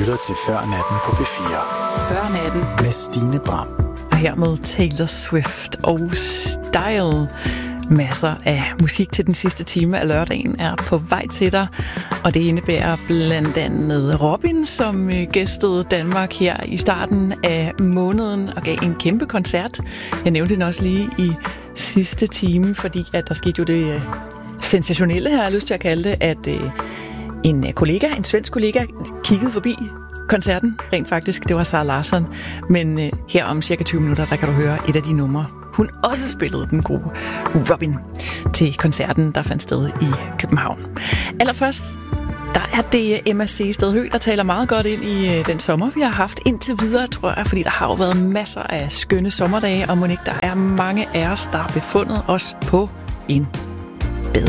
lytter til Før Natten på P4. Før Natten med Stine Bram. Og her med Taylor Swift og Style. Masser af musik til den sidste time af lørdagen er på vej til dig. Og det indebærer blandt andet Robin, som gæstede Danmark her i starten af måneden og gav en kæmpe koncert. Jeg nævnte den også lige i sidste time, fordi at der skete jo det sensationelle her, jeg har lyst til at kalde det, at en svensk kollega, kiggede forbi koncerten, rent faktisk. Det var Sara Larsson. Men her om cirka 20 minutter, der kan du høre et af de numre, hun også spillede, den gode Robin, til koncerten, der fandt sted i København. Allerførst, der er det Emma C. Stedhø, der taler meget godt ind i den sommer, vi har haft indtil videre, tror jeg, fordi der har jo været masser af skønne sommerdage, og mon ikke der er mange af os, der har befundet os på en